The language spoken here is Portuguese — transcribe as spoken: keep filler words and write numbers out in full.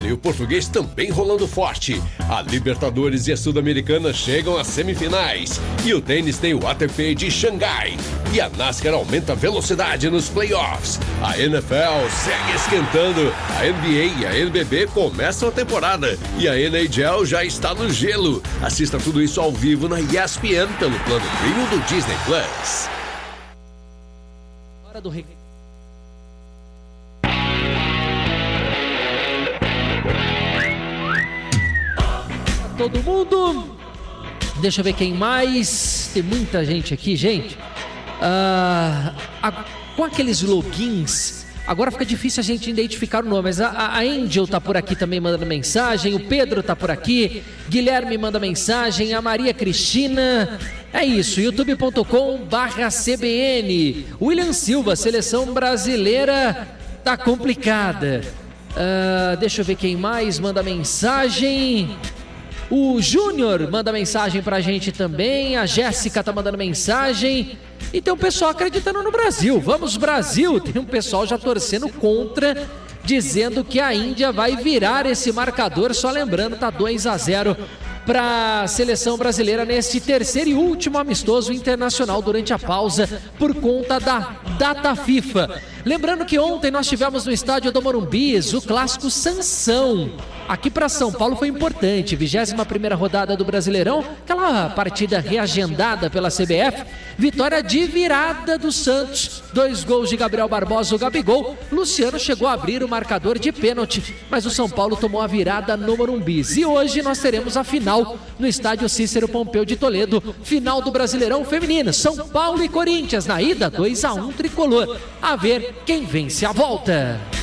e o português também rolando forte. A Libertadores e a Sul-Americana chegam às semifinais. E o tênis tem o A T P de Xangai. E a NASCAR aumenta a velocidade nos playoffs. A N F L segue esquentando. A N B A e a N B B começam a temporada. E a N H L já está no gelo. Assista tudo isso ao vivo na E S P N pelo plano premium do Disney Plus. Hora do rec... Todo mundo. Deixa eu ver quem mais. Tem muita gente aqui, gente. Ah, a, com aqueles logins, agora fica difícil a gente identificar o nome, mas a, a Angel tá por aqui também mandando mensagem, o Pedro tá por aqui, Guilherme manda mensagem, a Maria Cristina. É isso, youtube ponto com barra C B N. William Silva, seleção brasileira tá complicada. Ah, deixa eu ver quem mais manda mensagem. O Júnior manda mensagem pra gente também. A Jéssica tá mandando mensagem. E tem um pessoal acreditando no Brasil. Vamos, Brasil! Tem um pessoal já torcendo contra, dizendo que a Índia vai virar esse marcador. Só lembrando, tá dois a zero para a seleção brasileira neste terceiro e último amistoso internacional durante a pausa por conta da data FIFA. Lembrando que ontem nós tivemos no estádio do Morumbi o clássico Sansão. Aqui para São Paulo foi importante, vigésima primeira rodada do Brasileirão, aquela partida reagendada pela C B F, vitória de virada do Santos, dois gols de Gabriel Barbosa, o Gabigol, Luciano chegou a abrir o marcador de pênalti, mas o São Paulo tomou a virada no Morumbi. E hoje nós teremos a final no estádio Cícero Pompeu de Toledo, final do Brasileirão Feminino, São Paulo e Corinthians, na ida dois a um tricolor, a ver quem vence a volta.